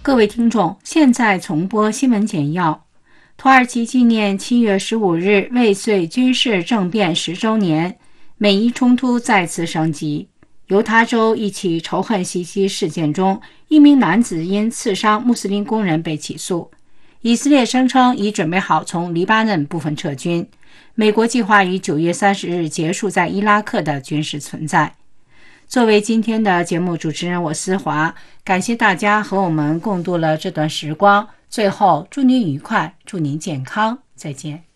各位听众，现在重播新闻简要。土耳其纪念7月15日未遂军事政变10周年，美伊冲突再次升级。犹他州一起仇恨袭击事件中，一名男子因刺伤穆斯林工人被起诉。以色列声称已准备好从黎巴嫩部分撤军。美国计划于9月30日结束在伊拉克的军事存在。作为今天的节目主持人，我思华，感谢大家和我们共度了这段时光。最后，祝您愉快，祝您健康，再见。